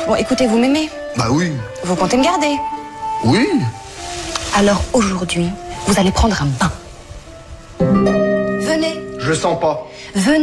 Bon, écoutez, vous m'aimez? Bah oui. Vous comptez me garder? Oui. Alors aujourd'hui, vous allez prendre un bain. Venez. Je sens pas. Venez.